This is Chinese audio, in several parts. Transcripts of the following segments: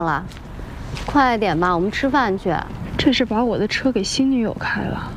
了，快点吧，我们吃饭去。 这是把我的车给新女友开了。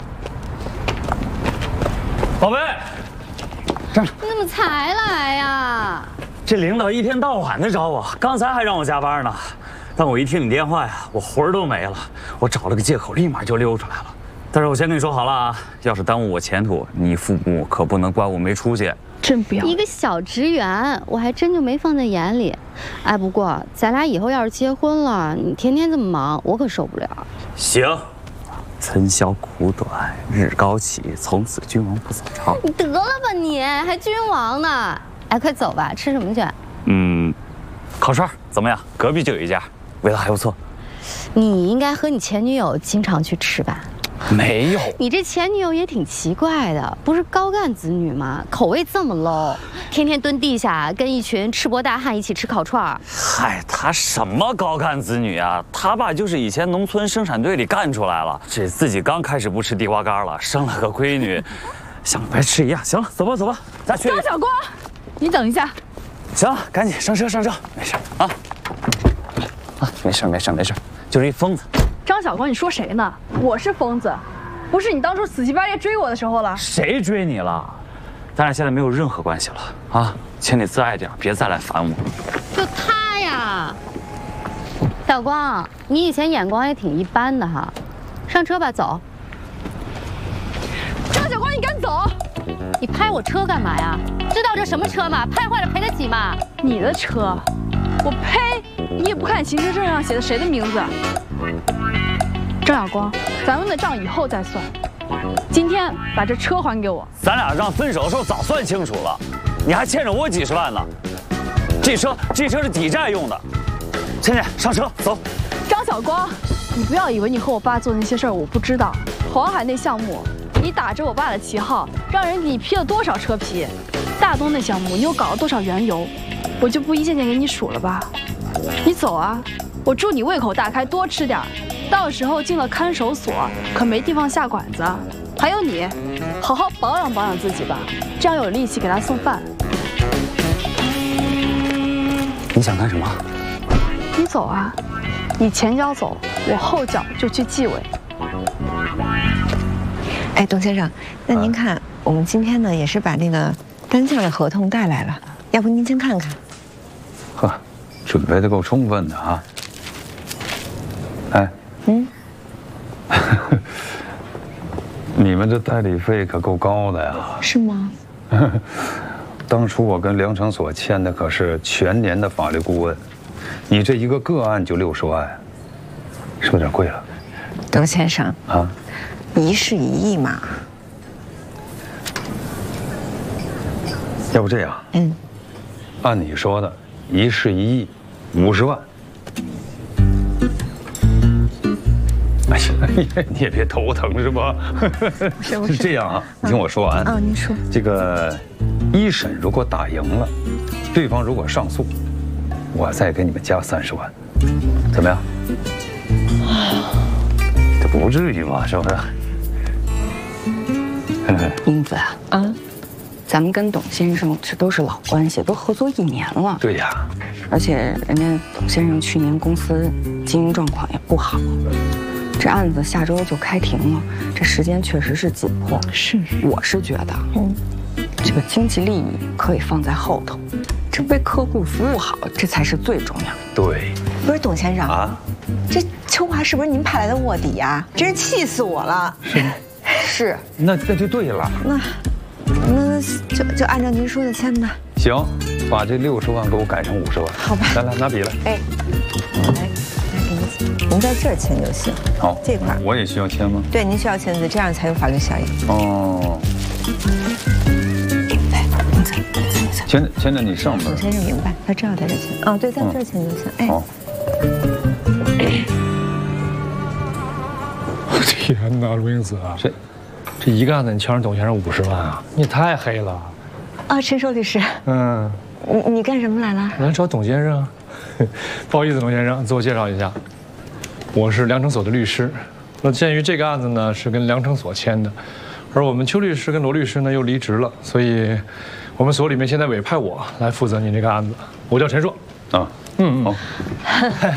宝贝，站住！ 你怎么才来呀？ 这领导一天到晚的找我，刚才还让我加班呢。但我一听你电话呀，我魂儿都没了。我找了个借口，立马就溜出来了。但是我先跟你说好了啊，要是耽误我前途，你父母可不能怪我没出息。 真不要！ 一个小职员，我还真就没放在眼里。哎，不过咱俩以后要是结婚了，你天天这么忙，我可受不了。 行，春宵苦短，日高起，从此君王不早朝。 你得了吧你，还君王呢？哎，快走吧，吃什么去？ 烤串怎么样？隔壁就有一家，味道还不错。 你应该和你前女友经常去吃吧？ 没有， 你这前女友也挺奇怪的，不是高干子女吗？口味这么 low， 天天蹲地下跟一群赤膊大汉一起吃烤串。 嗨，她什么高干子女啊？她爸就是以前农村生产队里干出来了，这自己刚开始不吃地瓜干了，生了个闺女，像白痴一样。行了，走吧走吧，咱去。 张小光，你等一下。 行，赶紧上车上车，没事啊。没事，就是一疯子。 张小光，你说谁呢？我是疯子，不是你当初死乞白赖追我的时候了。 谁追你了？咱俩现在没有任何关系了啊，请你自爱点，别再来烦我。 就他呀，小光，你以前眼光也挺一般的哈。上车吧，走。 张小光，你敢走？ 你拍我车干嘛呀？知道这什么车吗？拍坏了赔得起吗？ 你的车，我呸！你也不看行车证上写的谁的名字？张小光，咱们的账以后再算，今天把这车还给我。 咱俩让分手的时候早算清楚了，你还欠着我几十万呢。这车是抵债用的。倩倩，上车走。 张小光，你不要以为你和我爸做的那些事儿我不知道。黄海那项目，你打着我爸的旗号，让人给你批了多少车皮？大东那项目，你又搞了多少原油？我就不一件件给你数了吧。你走啊，我祝你胃口大开，多吃点儿。到时候进了看守所，可没地方下馆子。还有你，好好保养保养自己吧，这样有力气给他送饭。 你想干什么？ 你走啊，你前脚走，我后脚就去纪委。 哎，董先生，那您看，我们今天呢也是把那个单价的合同带来了，要不您先看看。 呵，准备的够充分的啊。哎。你们这代理费可够高的呀？ 是吗？ 当初我跟良诚所签的可是全年的法律顾问，你这一个个案就60万，是不是有点贵了？ 董先生啊 ，1事1议嘛。 要不这样，按你说的，1事1议，50万。哎呀，你也别头疼是吧？是这样啊，你听我说完。 您说。 这个一审如果打赢了，对方如果上诉，我再给你们加30万，怎么样？这不至于吧？是不是？ 英子啊，咱们跟董先生这都是老关系，都合作1年了。 对呀。 而且人家董先生去年公司经营状况也不好。这案子下周就开庭了，这时间确实是紧迫。 是， 我是觉得，这个经济利益可以放在后头，这为客户服务好，这才是最重要的。 对， 不是董先生啊， 这秋华是不是您派来的卧底呀？真是气死我了。 是吗？ 是。 那就对了。 那就按照您说的签吧。 行，把这60万给我改成50万。 好吧。 来，拿笔来。 哎，来，您在这儿签就行。 好， 这块我也需要签吗？ 对，您需要签字，这样才有法律效应。 哦。签在你上面。 董先生明白，他知道在这签。哦，对，在这儿签就行。哎。 好。 天哪，陆英子啊，这一个案子你敲人董先生50万啊，你太黑了。 啊，陈寿律师。你干什么来了？ 我来找董先生。不好意思，董先生，自我介绍一下，我是良诚所的律师。那鉴于这个案子呢是跟良诚所签的，而我们邱律师跟罗律师呢又离职了，所以我们所里面现在委派我来负责您这个案子。我叫陈硕。啊， 好。